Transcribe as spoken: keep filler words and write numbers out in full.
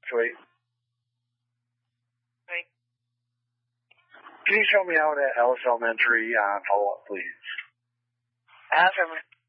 Sweet. Sweet. Can you show me out at Ellis Elementary on follow-up, please? Awesome.